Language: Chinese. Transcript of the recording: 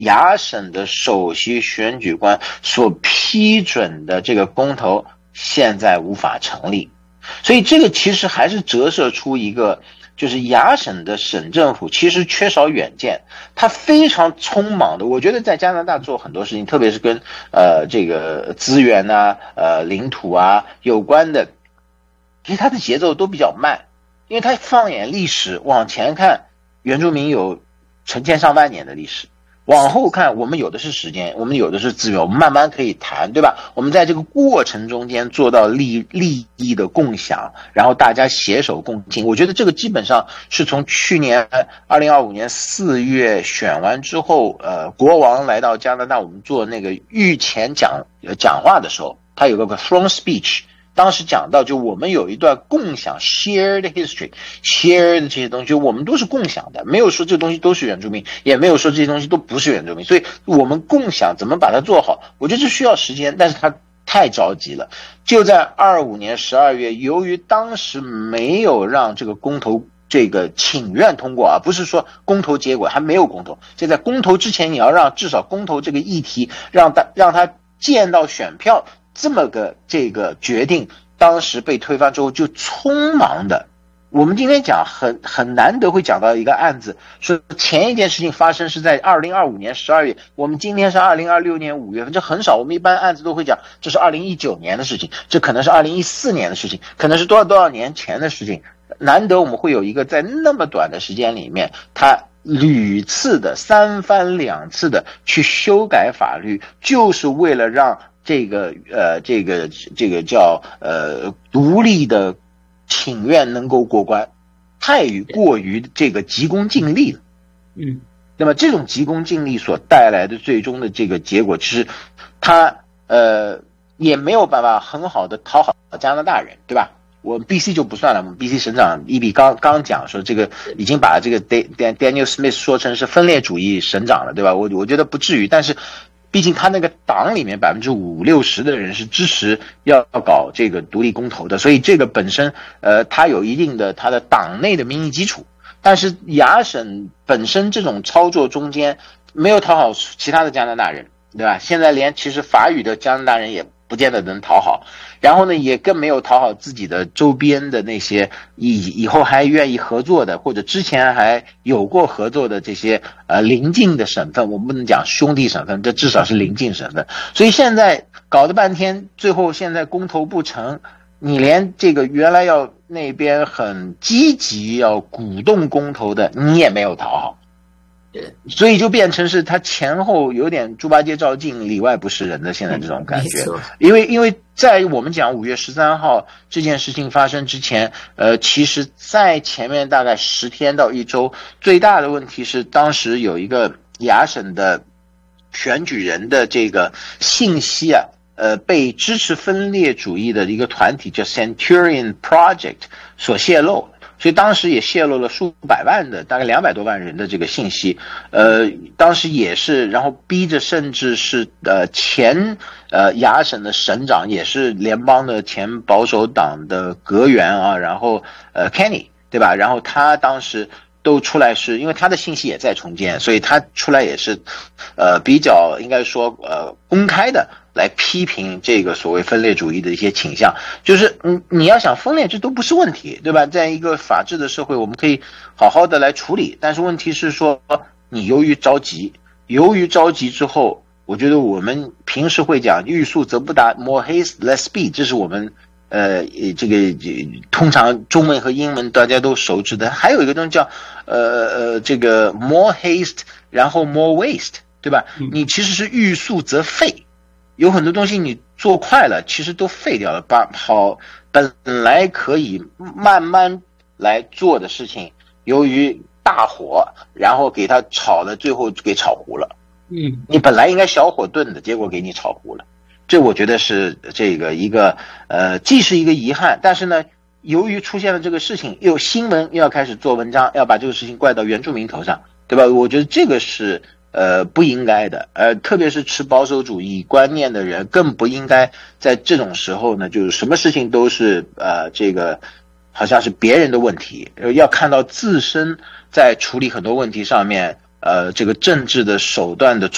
亚省的首席选举官所批准的这个公投现在无法成立。所以这个其实还是折射出一个，就是亚省的省政府其实缺少远见，他非常匆忙的。我觉得在加拿大做很多事情，特别是跟这个资源啊、领土啊有关的，其实他的节奏都比较慢，因为他放眼历史往前看，原住民有成千上万年的历史。往后看，我们有的是时间，我们有的是资源，我们慢慢可以谈，对吧？我们在这个过程中间做到利益的共享，然后大家携手共进。我觉得这个基本上是从去年2025年4月选完之后，国王来到加拿大，我们做那个御前讲话的时候，他有个 throne speech。当时讲到，就我们有一段共享 shared history，shared 这些东西，就我们都是共享的，没有说这东西都是原住民，也没有说这些东西都不是原住民，所以我们共享怎么把它做好，我觉得这需要时间，但是它太着急了。就在25年12月，由于当时没有让这个公投这个请愿通过啊，不是说公投结果还没有公投，就在公投之前，你要让至少公投这个议题让它见到选票。这么个这个决定当时被推翻之后就匆忙的，我们今天讲很难得会讲到一个案子，说前一件事情发生是在2025年12月，我们今天是2026年5月份，这很少，我们一般案子都会讲这是2019年的事情，这可能是2014年的事情，可能是多少年前的事情，难得我们会有一个在那么短的时间里面，他屡次的三番两次的去修改法律，就是为了让这个叫独立的请愿能够过关，太过于这个急功近利了。那么这种急功近利所带来的最终的这个结果，其实他也没有办法很好的讨好加拿大人，对吧？我们 BC 就不算了，我们 BC 省长伊比刚讲说，这个已经把这个 Daniel Smith 说成是分裂主义省长了，对吧？我觉得不至于，但是毕竟他那个党里面50%-60%的人是支持要搞这个独立公投的，所以这个本身他有一定的他的党内的民意基础。但是亚省本身这种操作中间没有讨好其他的加拿大人，对吧？现在连其实法语的加拿大人也不见得能讨好，然后呢也更没有讨好自己的周边的那些以后还愿意合作的，或者之前还有过合作的这些邻近的省份，我们不能讲兄弟省份，这至少是邻近省份。所以现在搞了半天，最后现在公投不成，你连这个原来要那边很积极要鼓动公投的你也没有讨好，所以就变成是他前后有点猪八戒照镜里外不是人的现在这种感觉。因为在我们讲5月13号这件事情发生之前，其实在前面大概10天到1周，最大的问题是当时有一个亚省的选举人的这个信息啊，被支持分裂主义的一个团体叫 Centurion Project 所泄露，所以当时也泄露了数百万的大概200多万人的这个信息，当时也是，然后逼着甚至是前亚省的省长，也是联邦的前保守党的阁员啊，然后Kenny 对吧？然后他当时都出来，是因为他的信息也在重建，所以他出来也是比较应该说公开的来批评这个所谓分裂主义的一些倾向。就是你要想分裂这都不是问题，对吧？在一个法治的社会我们可以好好的来处理，但是问题是说你由于着急之后，我觉得我们平时会讲欲速则不达 more haste less speed， 这是我们这个通常中文和英文大家都熟知的。还有一个东西叫这个 more haste 然后 more waste， 对吧？你其实是欲速则废，有很多东西你做快了其实都废掉了，把本来可以慢慢来做的事情，由于大火然后给它炒了，最后给炒糊了。你本来应该小火炖的，结果给你炒糊了。这我觉得是这个一个既是一个遗憾，但是呢由于出现了这个事情，又新闻又要开始做文章，要把这个事情怪到原住民头上，对吧？我觉得这个是不应该的，特别是持保守主义观念的人更不应该在这种时候呢，就是什么事情都是这个好像是别人的问题，要看到自身在处理很多问题上面这个政治的手段的